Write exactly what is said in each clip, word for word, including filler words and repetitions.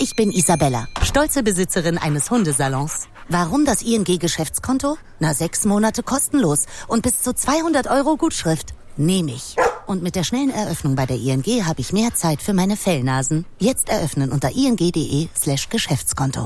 Ich bin Isabella, stolze Besitzerin eines Hundesalons. Warum das I N G-Geschäftskonto? Na, sechs Monate kostenlos und bis zu zweihundert Euro Gutschrift. Nehme ich. Und mit der schnellen Eröffnung bei der I N G habe ich mehr Zeit für meine Fellnasen. Jetzt eröffnen unter ing.de slash Geschäftskonto.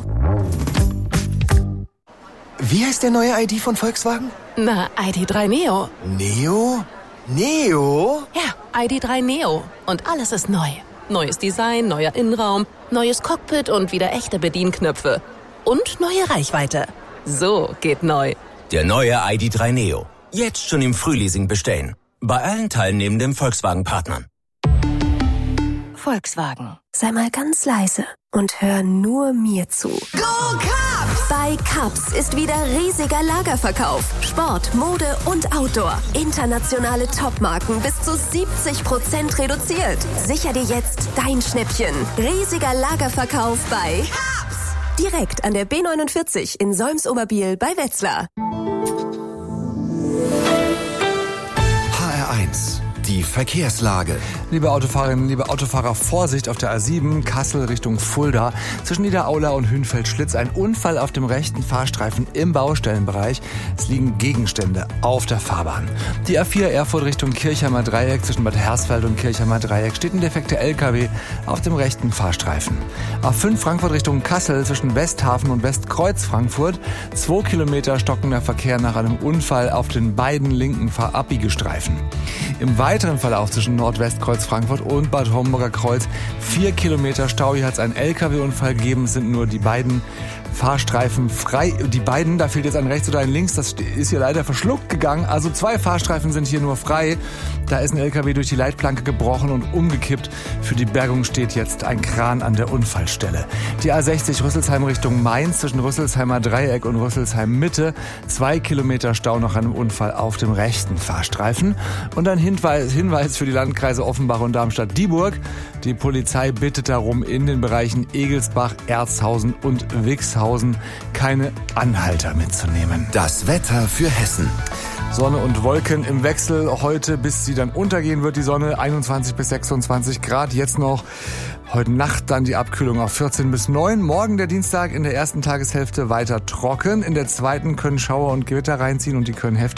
Wie heißt der neue I D von Volkswagen? Na, I D drei Neo. Neo? Neo? Ja, I D drei Neo. Und alles ist neu. Neues Design, neuer Innenraum, neues Cockpit und wieder echte Bedienknöpfe. Und neue Reichweite. So geht neu. Der neue I D drei Neo. Jetzt schon im Frühleasing bestellen. Bei allen teilnehmenden Volkswagen-Partnern. Volkswagen. Sei mal ganz leise und hör nur mir zu. Go Cups! Bei Cups ist wieder riesiger Lagerverkauf. Sport, Mode und Outdoor. Internationale Topmarken bis zu siebzig Prozent reduziert. Sicher dir jetzt dein Schnäppchen. Riesiger Lagerverkauf bei Cups! Direkt an der B neunundvierzig in Solms-Oberbiel bei Wetzlar. H R eins. Die Verkehrslage. Liebe Autofahrerinnen, liebe Autofahrer, Vorsicht auf der A sieben, Kassel Richtung Fulda. Zwischen Niederaula und Hünfeld-Schlitz ein Unfall auf dem rechten Fahrstreifen im Baustellenbereich. Es liegen Gegenstände auf der Fahrbahn. Die A vier Erfurt Richtung Kirchheimer Dreieck zwischen Bad Hersfeld und Kirchheimer Dreieck steht ein defekter L K W auf dem rechten Fahrstreifen. A fünf Frankfurt Richtung Kassel zwischen Westhafen und Westkreuz Frankfurt. Zwei Kilometer stockender Verkehr nach einem Unfall auf den beiden linken Fahrabbiegelstreifen. Im weiteren Verlauf zwischen Nordwestkreuz Frankfurt und Bad Homburger Kreuz vier Kilometer Stau. Hier hat es einen L K W-Unfall gegeben. Es sind nur die beiden Fahrstreifen frei. Die beiden, da fehlt jetzt ein rechts oder ein links. Das ist hier leider verschluckt gegangen. Also zwei Fahrstreifen sind hier nur frei. Da ist ein L K W durch die Leitplanke gebrochen und umgekippt. Für die Bergung steht jetzt ein Kran an der Unfallstelle. Die A sechzig Rüsselsheim Richtung Mainz zwischen Rüsselsheimer Dreieck und Rüsselsheim Mitte. Zwei Kilometer Stau nach einem Unfall auf dem rechten Fahrstreifen. Und ein Hinweis, Hinweis für die Landkreise Offenbach und Darmstadt-Dieburg. Die Polizei bittet darum, in den Bereichen Egelsbach, Erzhausen und Wixhausen keine Anhalter mitzunehmen. Das Wetter für Hessen. Sonne und Wolken im Wechsel. Heute, bis sie dann untergehen wird, die Sonne einundzwanzig bis sechsundzwanzig Grad. Jetzt noch heute Nacht dann die Abkühlung auf vierzehn bis neun. Morgen der Dienstag in der ersten Tageshälfte weiter trocken. In der zweiten können Schauer und Gewitter reinziehen und die können heftig